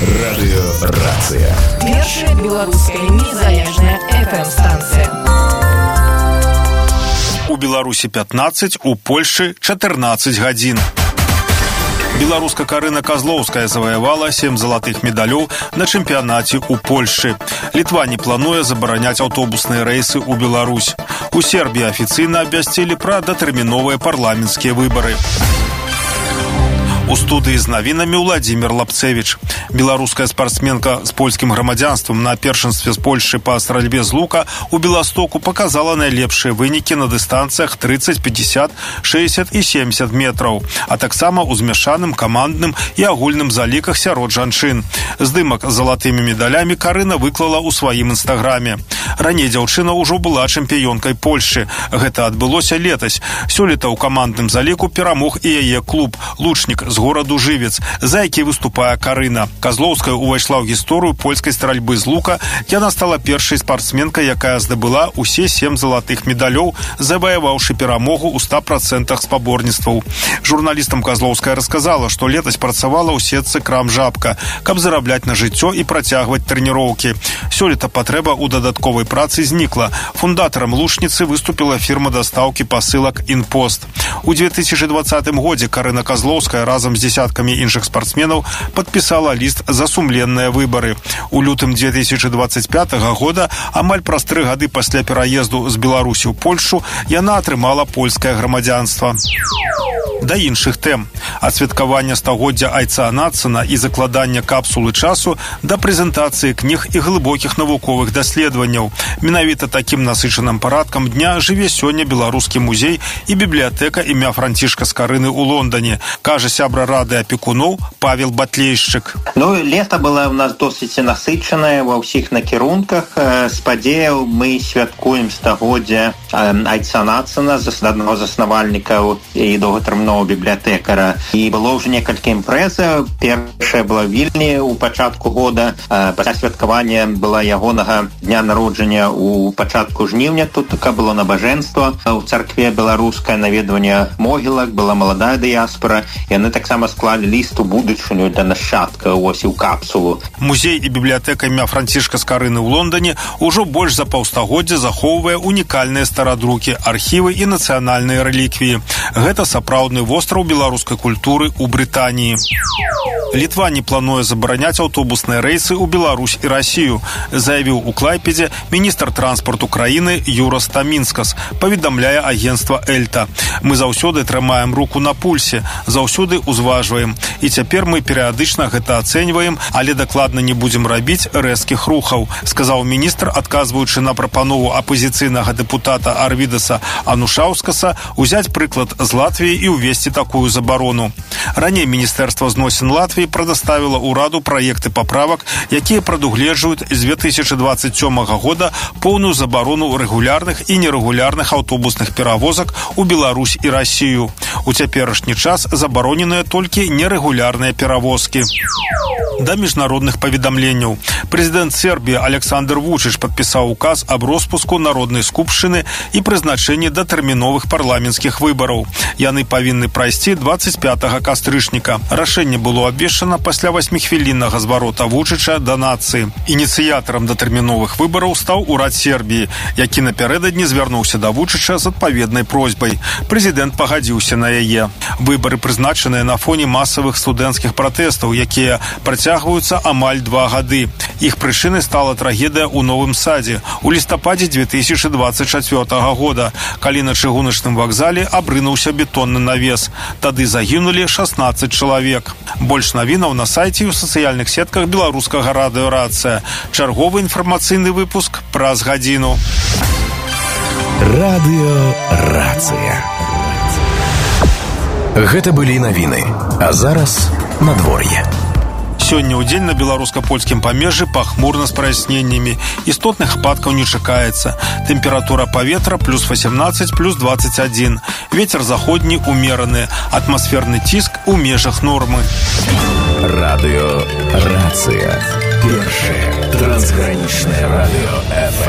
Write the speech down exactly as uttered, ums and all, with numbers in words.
Радыёрацыя. Першая беларуская незалежная эф эм-станцыя. У Беларусі пятнаццаць, у Польшы чатырнаццаць гадзін. Беларуска Карына Казлоўская заваявала сем залатых медалёў на чэмпіянаце ў Польшчы. Літва не плануе забараняць аўтобусныя рэйсы ў Беларусь. У Сербіі афіцыйна абвясцілі пра датэрміновыя парламенцкія выбары. У студыі з навінамі Владзімір Лапцевіч. Беларуская спартсменка з польскім грамадзянствам на першынстве з Польшчы па стральбе з лука у Беластоку паказала найлепшыя вынікі на дыстанцыях трыццаць, пяцьдзясят, шэсцьдзесят і семьдесят метраў, а таксама ў змяшаным камандным і агульным заліках сярод жанчын. Здымак з залатымі медалямі Карына выклала ў сваім інстаграме. Раней дзяўчына ўжо была чэмпіёнкай Польшчы. Гэта адбылося летась. Сёлета ў камандным заліку перамог і яе клуб «Лучнік» з гораду Жывец, за які выступае Карына. Казлоўская увайшла ў гісторыю польскай стральбы з лука. Яна стала першай спартсменкай, якая здабыла ўсе сем залатых медалёў, заваяваўшы перамогу ў ста працэнтах спаборніцтваў. Журналістам Казлоўская расказала, што летась працавала ў сетцы крам «Жабка», каб зарабляць на жыццё і працягваць трэніроўкі. Сёлета патрэба ў дадатковай працы знікла. Фундатарам «Лучніцы» выступіла фірма дастаўкі пасылак «Інпост». У две тысячи двадцатым годзе Карына Казлоўская разам з дзесяткамі іншых спартсменаў падпісала ліст за сумленныя выбары. У лютым две тысячи двадцать пятага года, амаль праз тры гады пасля пераезду з Беларусі ў Польшчу, яна атрымала польскае грамадзянства. Да іншых тэм. Ад святкавання стагоддзя айца Нацана і закладання капсулы часу да прэзентацыі кніг і глыбокіх навуковых даследаванняў. Менавіта такім насычаным парадкам дня жыве сёння беларускі музей і бібліятэка імя Францішка Скарыны ў Лондоне, кажа сябра рады апекуноў Павел Батлейшчык. Ну, лето было у нас досыць насычанае ва ўсіх накірунках. Спадзеяў мы святкуем стагоддзя айца Нацана, аднаго з заснавальнікаў і доўгатэрміновага бібліятэкара. І было ўжо некалькі імпрэзаў. Першая была в Вільні ў пачатку года. Пасля святкавання была ягонага дня народжання ў пачатку жніўня. Тут такое было набажэнства. У царкве беларускае наведванне могілак, была маладая дыяспора. Яны таксама склалі ліст у будучыню для нашчадка ось у капсулу. Музей і бібліятэка імя Францішка Скарыны ў Лондоне ўжо больш за паўстагоддзя захоўвае унікальныя старадрукі, архівы і нацыянальныя рэліквіі. Гэта сапраўдны востраў беларускай культуры ў Брытаніі. Літва не плануе забараняць аўтобусныя рэйсы ў Беларусь і Расію, заявіў у Клайпедзе міністр транспарту краіны Юрас Тамінскас, паведамляе агенцтва Эльта. Мы заўсёды трымаем руку на пульсе, заўсёды ўзважваем. І цяпер мы перыядычна гэта ацэньваем, але дакладна не будзем рабіць рэзкіх рухаў, сказаў міністр, адказваючы на прапанову апазіцыйнага дэпутата Арвідаса Анушаўскаса узяць прыклад з Латвіі і ўвесці такую забарону. Раней Міністэрства зносін Латвіі прадаставіла ўраду праекты паправак, якія прадугледжваюць з две тысячи двадцать сёмага года поўную забарону рэгулярных і нерэгулярных аўтобусных перавозак у Беларусь і Расію. У цяперашні час забароненыя толькі нерэгулярныя перавозкі. Да міжнародных паведамленняў. Прэзідэнт Сербіі Александр Вучыч падпісаў указ аб роспуску народнай скупшчыны і прызначэнні датэрміновых парламенцкіх выбараў. Яны павінны прайсці двадцать пятага кастрычніка. Рашэнне было абвешчана пасля васьміхвіліннага зварота Вучыча да нацыі. Ініцыятарам датэрміновых выбараў стаў урад Сербіі, які напярэдадні звярнуўся да Вучыча з адпаведнай просьбай. Прэзідэнт пагадзіўся на яе. Выбары прызначаныя на фоне масавых студэнцкіх пратэстаў, якія працягваюцца амаль два гады. Іх прычынай стала трагедыя ў Новым Садзе у лістападзе две тысячи двадцать чацвёртага года, калі на чыгуначным вакзале абрынуўся бетонны навес. Тады загінулі шаснаццаць чалавек. Больш навінаў на сайце і ў сацыяльных сетках беларускага радыёрацыя. Чарговы інфармацыйны выпуск праз гадзіну. Радыёрацыя. Гэта былі навіны. А зараз надвор'е. Сёння ў дзень на беларуска-польскім памежжы пахмурна з праясненнямі. Істотных ападкаў не чакаецца. Тэмпература паветра плюс восемнадцать, плюс двадцать один. Вецер заходні умераны. Атмасферны ціск у межах нормы. Радыёрацыя. Першае трансгранічнае радыё эф эм.